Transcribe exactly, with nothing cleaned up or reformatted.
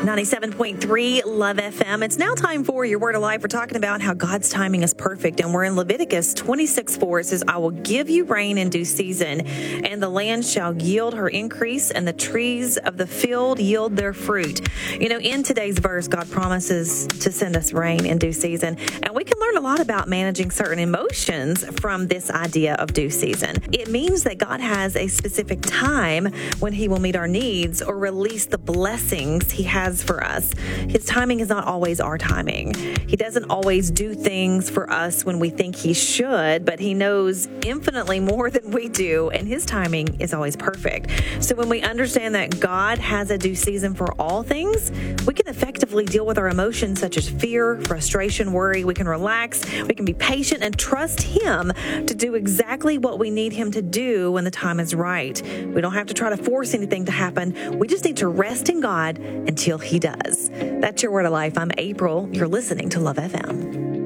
ninety-seven point three Love F M. It's now time for your Word of Life. We're talking about how God's timing is perfect. And we're in Leviticus twenty-six four. It says, I will give you rain in due season, and the land shall yield her increase, and the trees of the field yield their fruit. You know, in today's verse, God promises to send us rain in due season. And we can learn a lot about managing certain emotions from this idea of due season. It means that God has a specific time when He will meet our needs or release the blessings He has for us. His timing is not always our timing. He doesn't always do things for us when we think He should, but He knows infinitely more than we do, and His timing is always perfect. So when we understand that God has a due season for all things, we can effectively deal with our emotions such as fear, frustration, worry. We can relax, we can be patient, and trust Him to do exactly what we need Him to do when the time is right. We don't have to try to force anything to happen. We just need to rest in God until He does. That's your Word of Life. I'm April. You're listening to Love F M.